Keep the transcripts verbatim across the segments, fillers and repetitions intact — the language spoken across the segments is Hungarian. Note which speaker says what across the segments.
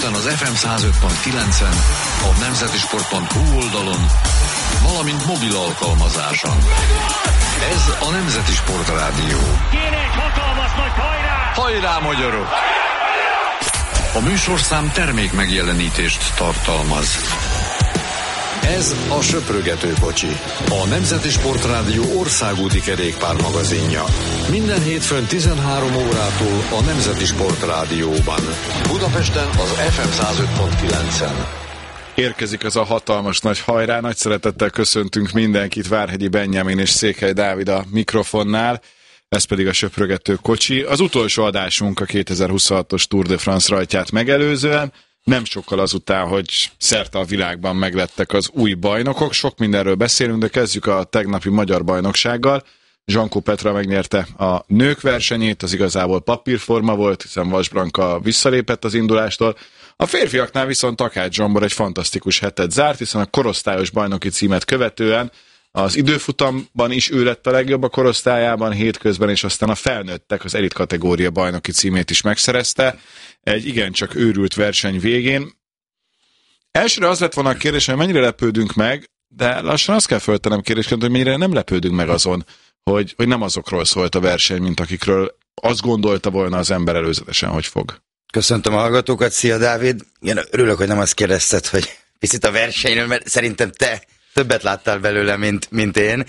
Speaker 1: Budapesten az ef em száz öt pont kilencen, a nemzeti sport pont hu oldalon, valamint mobil alkalmazáson. Ez a Nemzeti Sport Rádió.
Speaker 2: Kéne egy hatalmas nagy hajrá!
Speaker 1: Hajrá, magyarok! A műsorszám termék megjelenítést tartalmaz. Ez a Söprögető kocsi, a Nemzeti Sport Rádió országúti kerékpár magazinja. Minden hétfőn tizenhárom órától a Nemzeti Sport Rádióban. Budapesten az ef em száz öt pont kilencen.
Speaker 3: Érkezik az a hatalmas nagy hajrá, nagy szeretettel köszöntünk mindenkit, Várhegyi Benjamin és Székely Dávid a mikrofonnál, ez pedig a Söprögető kocsi. Az utolsó adásunk a kétezer-huszonhatos Tour de France rajtját megelőzően, nem sokkal azután, hogy szerte a világban meglettek az új bajnokok, sok mindenről beszélünk, de kezdjük a tegnapi magyar bajnoksággal. Zsankó Petra megnyerte a nők versenyét, az igazából papírforma volt, hiszen Vas Blanka visszalépett az indulástól. A férfiaknál viszont Takács Zsombor egy fantasztikus hetet zárt, hiszen a korosztályos bajnoki címet követően az időfutamban is ő lett a legjobb a korosztályában, hétközben, és aztán a felnőttek az elit kategória bajnoki címét is megszerezte. Egy igencsak őrült verseny végén. Elsőre az lett volna a kérdés, hogy mennyire lepődünk meg, de lassan azt kell föltennem kérdésként, hogy mennyire nem lepődünk meg azon, hogy, hogy nem azokról szólt a verseny, mint akikről azt gondolta volna az ember előzetesen, hogy fog.
Speaker 4: Köszöntöm a hallgatókat, szia Dávid. Igen, örülök, hogy nem azt kérdezted, hogy picit a versenyről, mert szerintem te többet láttál belőle, mint, mint én.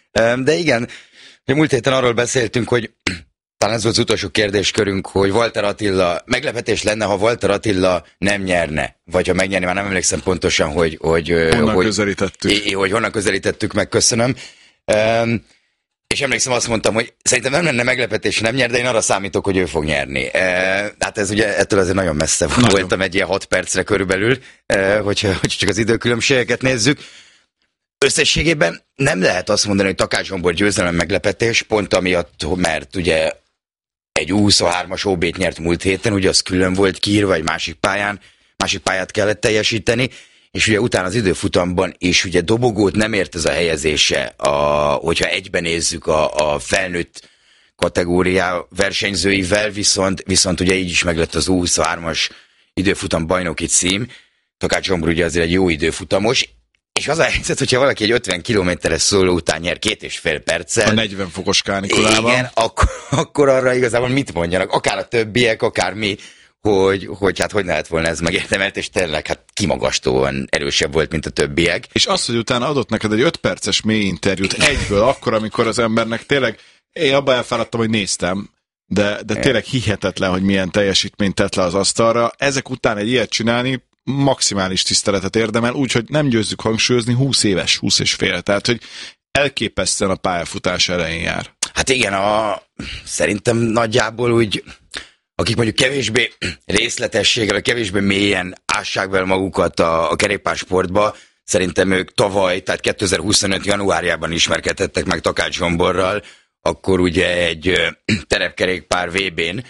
Speaker 4: De igen, múlt héten arról beszéltünk, hogy talán ez volt az utolsó kérdéskörünk, hogy Walter Attila, meglepetés lenne, ha Walter Attila nem nyerne, vagy ha megnyerni, már nem emlékszem pontosan, hogy hogy,
Speaker 3: honnan,
Speaker 4: hogy,
Speaker 3: közelítettük.
Speaker 4: hogy honnan közelítettük meg, köszönöm. Um, és emlékszem, azt mondtam, hogy szerintem nem lenne meglepetés, nem nyer, de én arra számítok, hogy ő fog nyerni. Uh, hát ez ugye ettől azért nagyon messze nagyon. voltam egy ilyen hat percre körülbelül, uh, hogyha, hogy csak az időkülönbségeket nézzük. Összességében nem lehet azt mondani, hogy Takács Zsombor győzelem meglepetés, pont amiatt, mert ugye egy U huszonhármas ó bét nyert múlt héten, ugye az külön volt kiírva egy másik pályán, másik pályát kellett teljesíteni, és ugye utána az időfutamban is ugye dobogót nem ért ez a helyezése, a, hogyha egyben nézzük a, a felnőtt kategóriá versenyzőivel, viszont, viszont ugye így is meglett az U huszonhármas időfutam bajnoki cím. Takács Zsombor ugye azért egy jó időfutamos, és az a helyzet, hogyha valaki egy ötven kilométeres szóló után nyer két és fél perccel.
Speaker 3: A negyven fokos kánikulában.
Speaker 4: Igen, akkor, akkor arra igazából mit mondjanak, akár a többiek, akár mi, hogy, hogy hát hogy lehet volna ez megérdemelt, és tényleg hát kimagasztóan erősebb volt, mint a többiek.
Speaker 3: És az, hogy utána adott neked egy öt perces mély interjút egyből, akkor, amikor az embernek tényleg, én abban elfáradtam, hogy néztem, de, de tényleg hihetetlen, hogy milyen teljesítményt tett le az asztalra. Ezek után egy ilyet csinálni, maximális tiszteletet érdemel, úgyhogy nem győzzük hangsúlyozni, húsz éves, húsz és fél. Tehát, hogy elképesztően a pályafutás elején jár.
Speaker 4: Hát igen, a, szerintem nagyjából úgy, akik mondjuk kevésbé részletességgel, kevésbé mélyen ássák vele magukat a, a kerékpársportba, szerintem ők tavaly, tehát kétezer-huszonöt januárjában ismerkedhettek meg Takács Zsomborral, akkor ugye egy terepkerékpár vé bén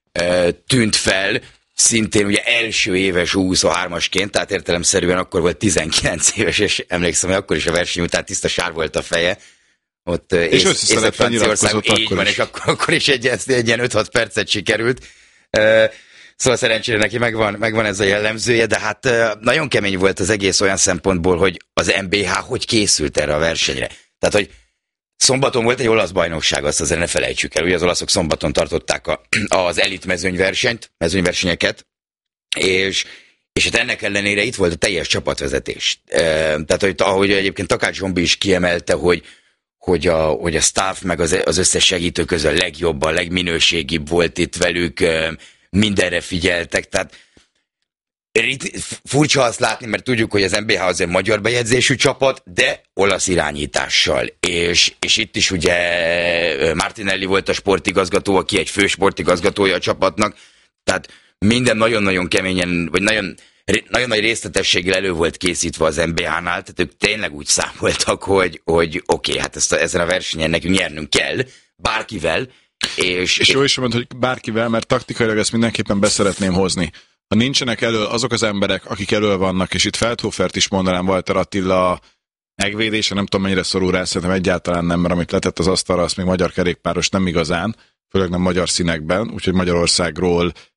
Speaker 4: tűnt fel, szintén ugye első éves U huszonhármasként, tehát értelemszerűen akkor volt tizenkilenc éves, és emlékszem, hogy akkor is a verseny után tiszta sár volt a feje. Ott
Speaker 3: és összeszeretlen nyilatkozott akkor
Speaker 4: is. Van, és akkor, akkor is egy, egy ilyen öt-hat percet sikerült. Szóval szerencsére neki megvan, megvan ez a jellemzője, de hát nagyon kemény volt az egész olyan szempontból, hogy az em bé há hogy készült erre a versenyre. Tehát, hogy szombaton volt egy olasz bajnokság, azt azért ne felejtsük el. Ugye az olaszok szombaton tartották a, az elit mezőnyversenyt, mezőnyversenyeket, és, és hát ennek ellenére itt volt a teljes csapatvezetés. E, tehát, hogy, ahogy egyébként Takács Zsombi is kiemelte, hogy, hogy, a, hogy a staff meg az, az összes segítő közül a legjobb, a legminőségibb volt itt velük, mindenre figyeltek, tehát furcsa azt látni, mert tudjuk, hogy az em bé há azért magyar bejegyzésű csapat, de olasz irányítással. És, és itt is ugye Martinelli volt a sportigazgató, aki egy fő sportigazgatója a csapatnak, tehát minden nagyon-nagyon keményen, vagy nagyon, nagyon nagy részletességgel elő volt készítve az em bé hánál, tehát ők tényleg úgy számoltak, hogy, hogy oké, okay, hát ezt a, ezen a versenyen nekünk nyernünk kell, bárkivel. És,
Speaker 3: és jó is mondta, hogy bárkivel, mert taktikailag ezt mindenképpen beszeretném hozni. Ha nincsenek elő azok az emberek, akik elő vannak, és itt Feldhofert is mondanám, Walter Attila megvédése, nem tudom mennyire szorul rá, szerintem egyáltalán nem, mert amit letett az asztalra, azt még magyar kerékpáros nem igazán, főleg nem magyar színekben, úgyhogy Magyarországról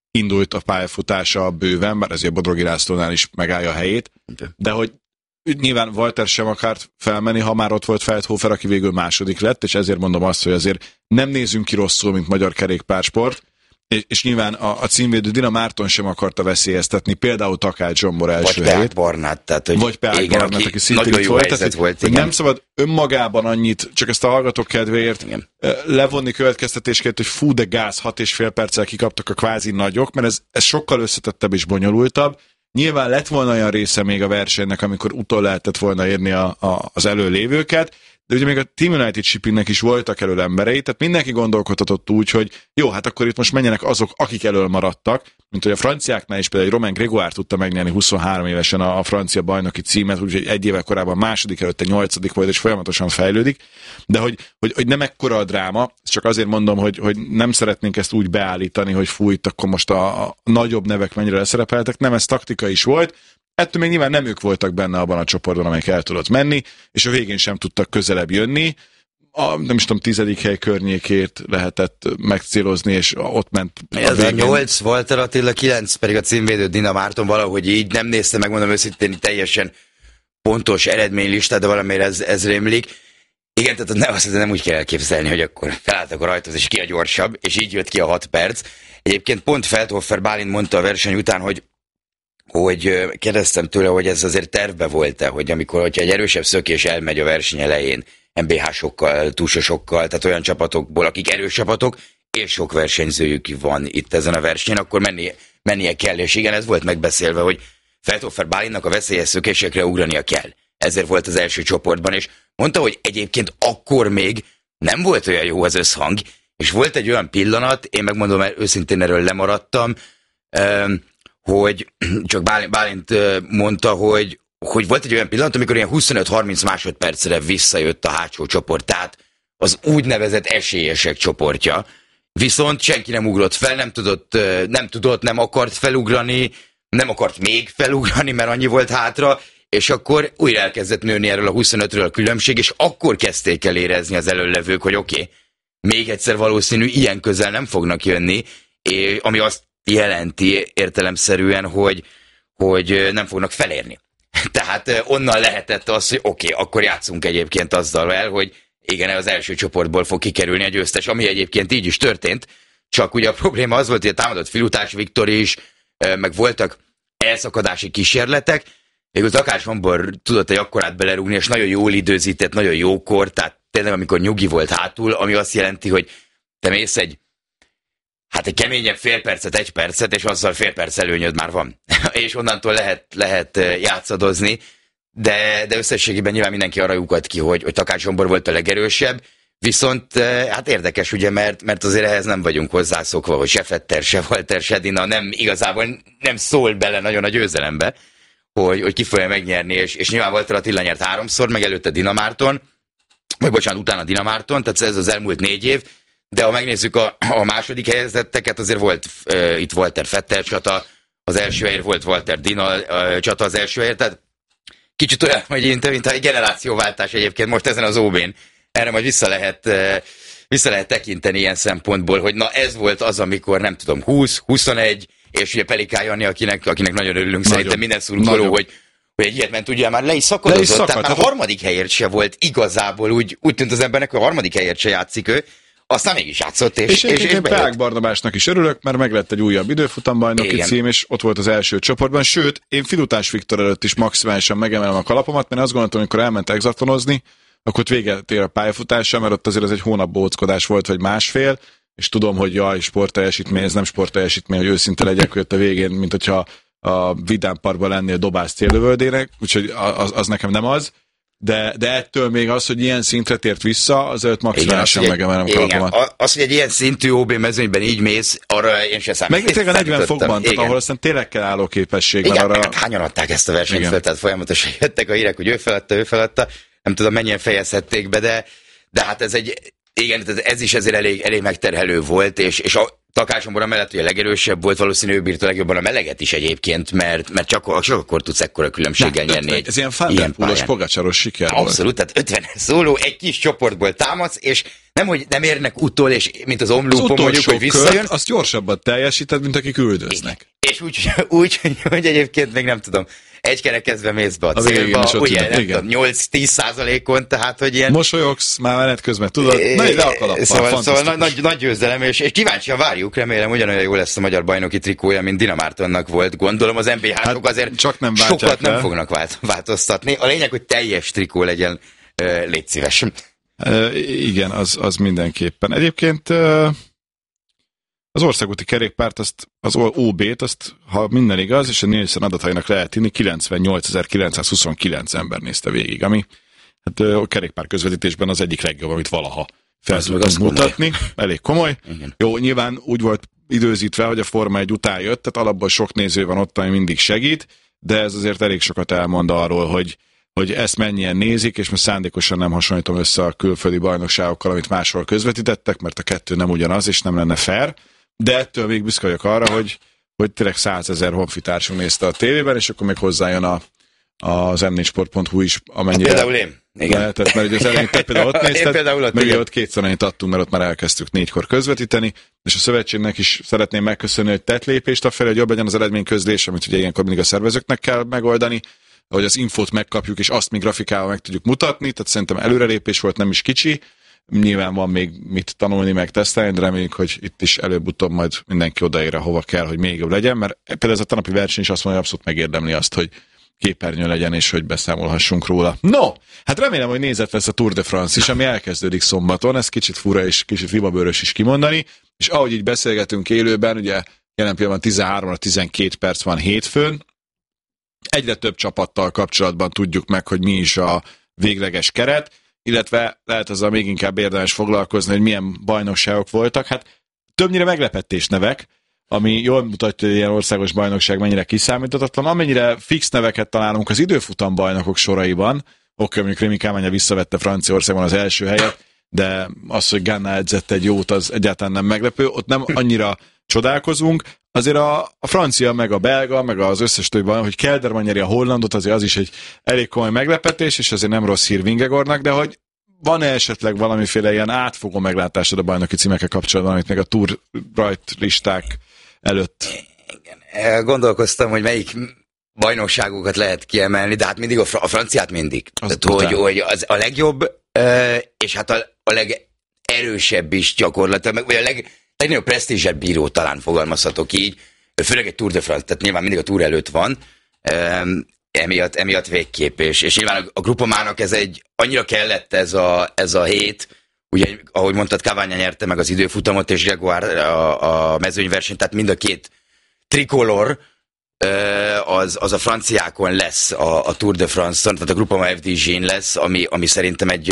Speaker 3: indult a pályafutása bőven, bár ezért Bodrogi Lászlónál is megállja a helyét, de hogy nyilván Walter sem akart felmenni, ha már ott volt Feldhofer, aki végül második lett, és ezért mondom azt, hogy azért nem nézünk ki rosszul, mint magyar kerékpársport, és, és nyilván a, a címvédő Dina Márton sem akarta veszélyeztetni, például Takács Zsombor első
Speaker 4: vagy
Speaker 3: helyét.
Speaker 4: Barnát, tehát, hogy
Speaker 3: vagy Peák
Speaker 4: igen,
Speaker 3: Barnát,
Speaker 4: aki
Speaker 3: aki szintén
Speaker 4: nagyon
Speaker 3: itt
Speaker 4: jó
Speaker 3: volt.
Speaker 4: helyzet
Speaker 3: Tehát,
Speaker 4: volt,
Speaker 3: hogy
Speaker 4: igen.
Speaker 3: nem szabad önmagában annyit, csak ezt a hallgatók kedvéért
Speaker 4: Igen.
Speaker 3: levonni következtetésként, hogy fú, de gáz, hat és fél perccel kikaptak a kvázi nagyok, mert ez, ez sokkal összetettebb és bonyolultabb. Nyilván lett volna olyan része még a versenynek, amikor utol lehetett volna érni a, a, az előlévőket, de ugye még a Team United Shippingnek is voltak elől emberei, tehát mindenki gondolkodhatott úgy, hogy jó, hát akkor itt most menjenek azok, akik elől maradtak, mint hogy a franciáknál is például Romain Grégoire tudta megnyerni huszonhárom évesen a, a francia bajnoki címet, úgyhogy egy évvel korábban második előtte nyolcadik volt, és folyamatosan fejlődik, de hogy, hogy, hogy nem ekkora a dráma, csak azért mondom, hogy, hogy nem szeretnénk ezt úgy beállítani, hogy fú, itt akkor most a, a nagyobb nevek mennyire leszerepeltek, nem, ez taktika is volt. Ettől még nyilván nem ők voltak benne abban a csoportban, amelyik el tudott menni, és a végén sem tudtak közelebb jönni. A, nem is tudom, tizedik hely környékért lehetett megcélozni, és ott ment a
Speaker 4: Ez
Speaker 3: végén.
Speaker 4: a nyolc Walter Attila, kilenc pedig a címvédő Dina Márton, valahogy így nem nézte meg, mondom őszintén, teljesen pontos eredménylistát, de valamiért ez, ez rémlik. Igen, tehát nem, azt nem úgy kell elképzelni, hogy akkor felálltak a rajtoz, és ki a gyorsabb, és így jött ki a hat perc. Egyébként pont Feldhofer Bálint mondta a verseny után, hogy hogy kérdeztem tőle, hogy ez azért tervbe volt-e, hogy amikor hogyha egy erősebb szökés elmegy a verseny elején em bé há-sokkal, túsosokkal, tehát olyan csapatokból, akik erős csapatok, és sok versenyzőjük van itt ezen a versenyen, akkor mennie, mennie kell, és igen, ez volt megbeszélve, hogy Feldhofer Bálintnak a veszélyes szökésekre ugrania kell. Ezért volt az első csoportban, és mondta, hogy egyébként akkor még nem volt olyan jó az összhang, és volt egy olyan pillanat, én megmondom, mert őszintén erről lemaradtam, hogy csak Bálint mondta, hogy, hogy volt egy olyan pillanat, amikor ilyen huszonöt-harminc másodpercre visszajött a hátsó csoport, tehát az úgynevezett esélyesek csoportja, viszont senki nem ugrott fel, nem tudott, nem tudott, nem akart felugrani, nem akart még felugrani, mert annyi volt hátra, és akkor újra elkezdett nőni erről a huszonötről a különbség, és akkor kezdték el érezni az előlevők, hogy oké, okay, még egyszer valószínű ilyen közel nem fognak jönni, és ami azt jelenti értelemszerűen, hogy, hogy nem fognak felérni. Tehát onnan lehetett az, hogy oké, okay, akkor játszunk egyébként azzal el, hogy igen, az első csoportból fog kikerülni a győztes, ami egyébként így is történt, csak ugye a probléma az volt, hogy a támadott Filutás Viktor is, meg voltak elszakadási kísérletek, végül Takács Zsombor tudott egy akkorát belerúgni, és nagyon jól időzített, nagyon jókor, tehát tényleg amikor nyugi volt hátul, ami azt jelenti, hogy te mész egy hát egy keményebb fél percet, egy percet, és azzal fél perc előnyöd már van. És onnantól lehet, lehet játszadozni, de, de összességében nyilván mindenki arra lyukadt ki, hogy, hogy Takács Zsombor volt a legerősebb, viszont hát érdekes ugye, mert, mert azért ehhez nem vagyunk hozzászokva, hogy se Fetter, se Walter, se Dina nem igazából nem szól bele nagyon a győzelembe, hogy, hogy ki fogja megnyerni, és, és nyilván Walter Attila nyert háromszor, meg előtte Dina Márton, vagy bocsánat, utána Dina Márton, tehát ez az elmúlt négy év, de ha megnézzük a, a második helyezetteket, azért volt uh, itt Walter Fetter csata, az első helyért volt Walter Dina uh, csata az első helyért, tehát kicsit olyan, hogy mint egy generációváltás egyébként most ezen az ó bén. Erre majd vissza lehet, uh, vissza lehet tekinteni ilyen szempontból, hogy na ez volt az, amikor nem tudom, húsz, huszonegy, és ugye Pelikály Jani, akinek, akinek nagyon örülünk, nagyon, szerintem minden szurkoló, hogy, hogy egy ilyet ment, ugye már le is szakadozott, le is szakad, tehát már a harmadik helyért se volt igazából, úgy, úgy tűnt az embernek, hogy a harmadik helyért se játszik ő, aztán mégis játszott, és,
Speaker 3: és, és, és, és Peák
Speaker 4: Barnabásnak
Speaker 3: is örülök, mert meglett egy újabb időfutambajnoki
Speaker 4: igen.
Speaker 3: cím, és ott volt az első csoportban, sőt, én Filutás Viktor előtt is maximálisan megemelem a kalapomat, mert azt gondoltam, amikor elment exatonozni, akkor ott véget ér a pályafutása, mert ott azért ez egy hónap bóckodás volt, vagy másfél, és tudom, hogy jaj, sportteljesítmény, ez nem sportteljesítmény, hogy őszinte legyek, hogy ott a végén, mint hogyha a Vidám Parkban lennél dobász céllövöldének, úgyhogy az, az nekem nem az. De, de ettől még az, hogy ilyen szintre tért vissza, azért maximálisan megemelem kalapomat.
Speaker 4: Az, hogy egy ilyen szintű ó bé mezőnyben így mész, arra én se számítottam.
Speaker 3: Meg tényleg a negyven fokban, tehát, ahol aztán tényleg kell álló képesség.
Speaker 4: Igen,
Speaker 3: arra...
Speaker 4: hát hányan adták ezt a versenyt fel, tehát folyamatosan jöttek a hírek, hogy ő feladta, ő feladta, nem tudom mennyien fejezhették be, de, de hát ez egy, igen, ez is ezért elég, elég megterhelő volt, és, és a Takács Zsombor mellett, hogy a legerősebb volt, valószínűleg ő bírta legjobban a meleget is egyébként, mert, mert csak, csak akkor tudsz ekkora különbséggel
Speaker 3: Na,
Speaker 4: nyerni.
Speaker 3: Ez ilyen Fanderpoolos, Pogacsaros siker
Speaker 4: Abszolút, volt. Tehát ötven szóló, egy kis csoportból támadsz, és nem, hogy nem érnek utol, és mint az omlúpon mondjuk, hogy visszajön.
Speaker 3: Kört, azt gyorsabban teljesíted, mint akik üldöznek.
Speaker 4: És úgy, úgy, hogy egyébként még nem tudom, egy kerekezve mész be a célba, ugye, nem tudom, nyolc-tíz százalékon, tehát, hogy ilyen...
Speaker 3: Mosolyogsz, már menet közben, tudod, na, le a kalappal,
Speaker 4: szóval, szóval nagy, nagy győzelem, és, és kíváncsian várjuk, remélem, ugyanolyan jó lesz a magyar bajnoki trikója, mint Dina Mártonnak volt. Gondolom az en bé há-sok hát azért csak nem sokat nem fognak vált, változtatni. A lényeg, hogy teljes trikó legyen, légy szíves.
Speaker 3: Uh, igen, az, az mindenképpen. Egyébként uh, az országúti kerékpárt, azt, az ó bé-t, azt, ha minden igaz, és a Nielsen adatainak lehet inni, kilencvennyolcezer-kilencszázhuszonkilenc ember nézte végig, ami hát, a kerékpár közvetítésben az egyik legjobb, amit valaha fel tudunk mutatni. Komoly. Elég komoly. Igen. Jó, nyilván úgy volt időzítve, hogy a Forma egy után jött, tehát alapból sok néző van ott, ami mindig segít, de ez azért elég sokat elmond arról, hogy hogy ezt mennyien nézik, és most szándékosan nem hasonlítom össze a külföldi bajnokságokkal, amit máshol közvetítettek, mert a kettő nem ugyanaz, és nem lenne fair, de ettől még büszke vagyok arra, hogy, hogy tényleg százezer honfitársunk nézte a tévében, és akkor még hozzájön a, az em négy sport pont hu is, amennyire...
Speaker 4: Például én. Igen.
Speaker 3: Lehetett, mert ugye az elején te például ott nézted, például ott, meg ott kétszer annyit adtunk, mert ott már elkezdtük négykor közvetíteni, és a szövetségnek is szeretném megköszönni, hogy tett lépést afelé, hogy jobb legyen az eredményközlés, amit ugye ilyenkor mindig a szervezőknek kell megoldani, hogy az infót megkapjuk, és azt még grafikával meg tudjuk mutatni, tehát szerintem előrelépés volt, nem is kicsi. Nyilván van még mit tanulni, meg tesztelni, de reméljük, hogy itt is előbb-utóbb majd mindenki odaér, hova kell, hogy még jobb legyen, mert például ez a tanapi verseny is azt mondja, hogy abszolút megérdemli azt, hogy képernyő legyen, és hogy beszámolhassunk róla. No, hát remélem, hogy nézett lesz a Tour de France is, ami elkezdődik szombaton, ez kicsit fura és kicsit libabőrös is kimondani, és ahogy így beszélgetünk élőben, ugye jelen pillanatban tizenhárom tizenkét perc van hétfőn, egyre több csapattal kapcsolatban tudjuk meg, hogy mi is a végleges keret, illetve lehet azzal még inkább érdemes foglalkozni, hogy milyen bajnokságok voltak. Hát többnyire meglepetés nevek, ami jól mutatja, hogy ilyen országos bajnokság mennyire kiszámíthatatlan. Amennyire fix neveket találunk az időfutam bajnokok soraiban, oké, mondjuk Rémi Kálmányi visszavette Franciaországban az első helyet, de az, hogy Ganna edzett egy jót, az egyáltalán nem meglepő. Ott nem annyira csodálkozunk. Azért a, a francia, meg a belga, meg az összes többi, hogy Kelderman nyeri a hollandot, azért az is egy elég komoly meglepetés, és azért nem rossz hír Vingegaardnak, de hogy van-e esetleg valamiféle ilyen átfogó meglátásod a bajnoki címekkel kapcsolatban, amit még a Tour rajtlisták előtt?
Speaker 4: Igen, gondolkoztam, hogy melyik bajnokságokat lehet kiemelni, de hát mindig a, fr- a franciát mindig. Tehát, hogy, hogy az a legjobb, és hát a, a legerősebb is gyakorlatilag, vagy a leg legnagyobb presztízset bíró, talán fogalmazhatok így, főleg egy Tour de France, tehát nyilván mindig a Tour előtt van, emiatt, emiatt végképp, és, és nyilván a Gruppamának ez egy, annyira kellett ez a, ez a hét, ugye, ahogy mondtad, Cavagna nyerte meg az időfutamot, és Grégoire a, a mezőnyversenyt, tehát mind a két trikolor, az, az a franciákon lesz a, a Tour de France-on, tehát a Groupama ef dé gén lesz, ami, ami szerintem egy,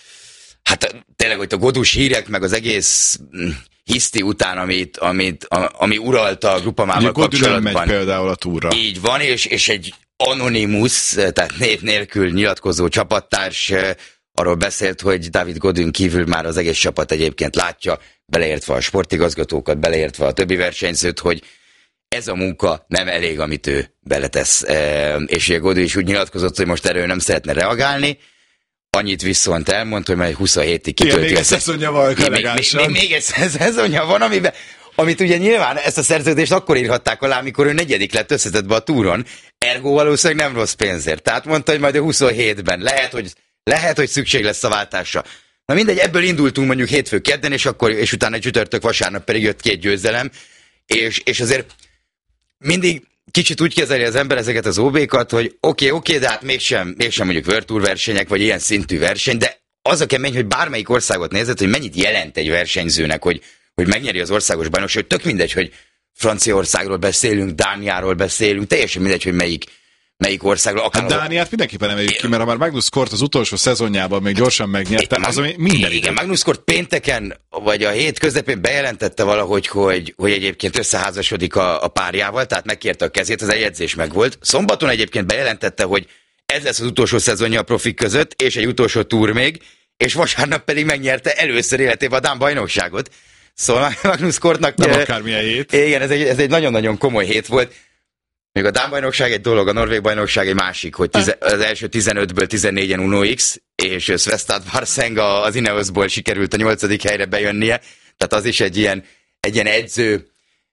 Speaker 4: hát tényleg, hogy a godus hírek, meg az egész hiszti után, amit, amit, ami uralta a Gruppamával kapcsolatban.
Speaker 3: Nem megy például a túra.
Speaker 4: Így van, és, és egy anonimus, tehát név nélkül nyilatkozó csapattárs arról beszélt, hogy David Godin kívül már az egész csapat egyébként látja, beleértve a sportigazgatókat, beleértve a többi versenyzőt, hogy ez a munka nem elég, amit ő beletesz. És ugye Godin is úgy nyilatkozott, hogy most erről nem szeretne reagálni. Annyit viszont elmond, hogy majd huszonhétig kitölti.
Speaker 3: Igen, még egy szezonja van,
Speaker 4: még, még, még, még egy szezonja van, amiben, amit ugye nyilván ezt a szerződést akkor írhatták alá, amikor ő negyedik lett összetettbe a túron, ergo valószínűleg nem rossz pénzért. Tehát mondta, hogy majd a huszonhétben lehet, hogy, lehet, hogy szükség lesz a váltásra. Na mindegy, ebből indultunk mondjuk hétfő kedden, és akkor, és utána csütörtök vasárnap pedig jött két győzelem, és, és azért mindig kicsit úgy kezeli az ember ezeket az ó bé-kat, hogy oké, okay, oké, okay, de hát mégsem, mégsem mondjuk World Tour versenyek, vagy ilyen szintű verseny, de az a kemény, hogy bármelyik országot nézed, hogy mennyit jelent egy versenyzőnek, hogy, hogy megnyeri az országos bajnokságot, tök mindegy, hogy Franciaországról beszélünk, Dániáról beszélünk, teljesen mindegy, hogy melyik, melyik országról.
Speaker 3: Hát Dániát mindenképpen emeljük ki, mert ha már Magnus Kort az utolsó szezonjában még gyorsan megnyerte, az ami minden.
Speaker 4: Igen, Magnus Kort pénteken, vagy a hét közepén bejelentette valahogy, hogy, hogy egyébként összeházasodik a, a párjával, tehát megkérte a kezét, az eljegyzés megvolt. Szombaton egyébként bejelentette, hogy ez lesz az utolsó szezonja a profik között, és egy utolsó túr még, és vasárnap pedig megnyerte először életében a dán bajnokságot. Szóval Magnus Kortnak...
Speaker 3: Nem akármilyen hét.
Speaker 4: Igen, ez egy, ez egy nagyon-nagyon komoly hét volt. Még a Dán bajnokság egy dolog, a Norvég bajnokság egy másik, hogy tize, az első tizenötből tizennégyen Uno X, és Svestad Varseng az Ineosból sikerült a nyolcadik helyre bejönnie, tehát az is egy ilyen, egy ilyen edző,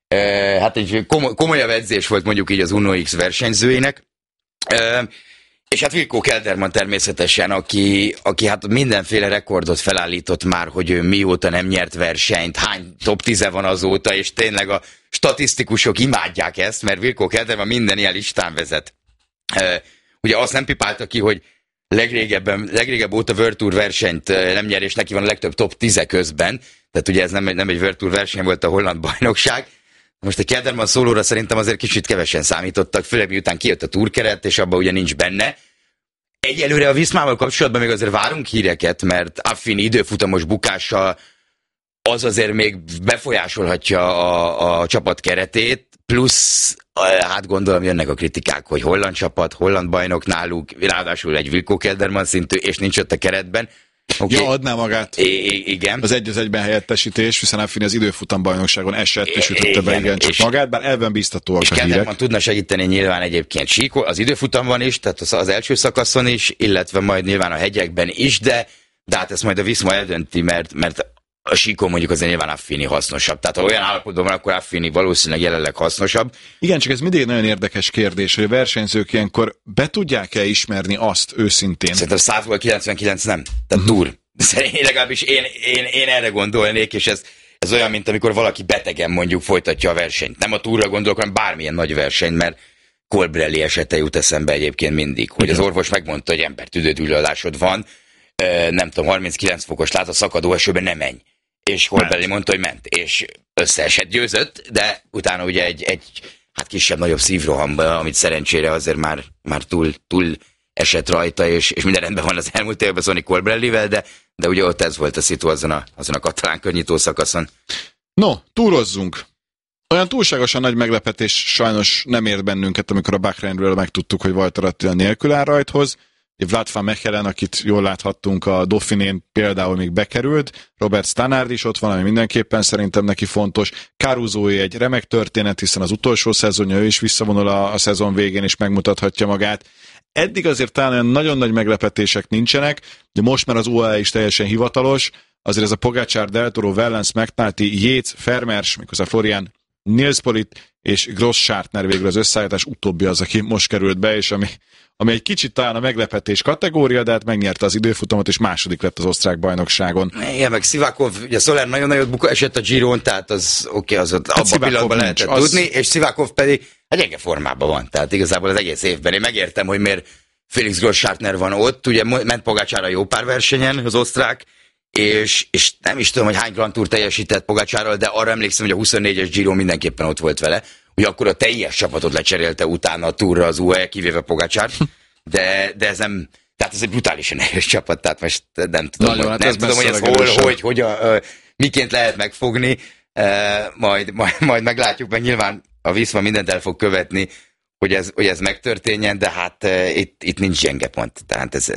Speaker 4: eh, hát egy komoly, komolyabb edzés volt mondjuk így az Uno X versenyzőinek. Eh, és hát Wilco Kelderman természetesen, aki, aki hát mindenféle rekordot felállított már, hogy ő mióta nem nyert versenyt, hány top tíze van azóta, és tényleg a statisztikusok imádják ezt, mert Wilco Kelderman minden ilyen listán vezet. Uh, ugye azt nem pipálta ki, hogy legrégebben, legrégebb óta World Tour versenyt nem nyer, és neki van a legtöbb top tíz közben, tehát ugye ez nem, nem egy World Tour verseny volt a holland bajnokság. Most a Kelderman szólóra szerintem azért kicsit kevesen számítottak, főleg miután kijött a túrkeret, és abban ugye nincs benne. Egyelőre a Viszmával kapcsolatban még azért várunk híreket, mert Affini időfutamos bukása az azért még befolyásolhatja a, a csapat keretét, plusz hát gondolom jönnek a kritikák, hogy holland csapat, holland bajnok náluk, ráadásul egy Wilco Kelderman szintű, és nincs ott a keretben.
Speaker 3: Okay. Ja, adná magát.
Speaker 4: I- igen.
Speaker 3: Az egy az egyben helyettesítés, hiszen Affini az időfutam bajnokságon esett, és ütötte be igen csak magát, bár elven biztatóak
Speaker 4: és
Speaker 3: a hírek. És
Speaker 4: Kelderman tudna segíteni nyilván egyébként síkol, az időfutamban is, tehát az, az első szakaszon is, illetve majd nyilván a hegyekben is, de, de hát ezt majd a Viszma eldönti, mert, mert a síkon mondjuk azért nyilván Affini hasznosabb. Tehát ha olyan állapotban van, akkor Affini valószínűleg jelenleg hasznosabb.
Speaker 3: Igen, csak ez mindig nagyon érdekes kérdés, hogy a versenyzők ilyenkor be tudják-e ismerni azt őszintén?
Speaker 4: Szerintem százból kilencvenkilenc nem. Tehát uh-huh. túl. Szerintem legalábbis én, én, én erre gondolnék, és ez, ez olyan, mint amikor valaki betegen mondjuk folytatja a versenyt. Nem a túrra gondolok, hanem bármilyen nagy verseny, mert Colbrelli esete jut eszembe egyébként mindig, hogy az orvos megmondta, hogy ember tüdődüllölásod van, nem tudom, harminckilenc fokos lát a szakadó esőben, nem menj. És Colbrelli mondta, hogy ment, és összeesett, győzött, de utána ugye egy, egy hát kisebb-nagyobb szívrohamba, amit szerencsére azért már, már túl, túl esett rajta, és, és minden rendben van az elmúlt évben Sonny Colbrellivel, de, de ugye ott ez volt a szitu azon a, azon a katalán könnyító szakaszon.
Speaker 3: No, túrozzunk. Olyan túlságosan nagy meglepetés sajnos nem ért bennünket, amikor a Bahreinről megtudtuk, hogy Walter Attila nélkül áll rajthoz. Vlad van Mechelen, akit jól láthattunk a Dauphinén, például még bekerült. Robert Stannard is ott van, ami mindenképpen szerintem neki fontos. Caruzói egy remek történet, hiszen az utolsó szezonja, ő is visszavonul a, a szezon végén, és megmutathatja magát. Eddig azért talán olyan nagyon nagy meglepetések nincsenek, de most már az u á e is teljesen hivatalos, azért ez a Pogačar, Del Toro, Wellens, McNulty, Yates, Vermeers, méghozzá Florian Nilspolit és Gross-Schartner végül az összeállítás, utóbbi az, aki most került be, és ami, ami egy kicsit talán a meglepetés kategória, de hát megnyerte az időfutamot, és második lett az osztrák bajnokságon.
Speaker 4: Igen, meg Sivakov, ugye Soler nagyon nagyot buka esett a Giron, tehát az oké, okay, az ott hát abban a pillanatban lehetett az... tudni, és Sivakov pedig egy gyenge formában van, tehát igazából az egész évben. Én megértem, hogy miért Felix Gross-Schartner van ott, ugye ment Pogačar a jó pár versenyen, az osztrák, és, és nem is tudom, hogy hány Grand Tour teljesített Pogačarral, de arra emlékszem, hogy a huszonnégyes Giro mindenképpen ott volt vele, hogy akkor a teljes csapatot lecserélte utána a túrra az u á e, kivéve Pogačart, de, de ez nem, tehát ez egy brutálisan nehéz csapat, tehát most nem tudom,
Speaker 3: Nagyon,
Speaker 4: hogy,
Speaker 3: hát
Speaker 4: nem
Speaker 3: ez
Speaker 4: tudom hogy ez hol, hogy, hogy a, a, miként lehet megfogni, e, majd, majd, majd meglátjuk, meg nyilván a Viszma mindent el fog követni, hogy ez, hogy ez megtörténjen, de hát e, itt, itt nincs gyenge pont, tehát ez,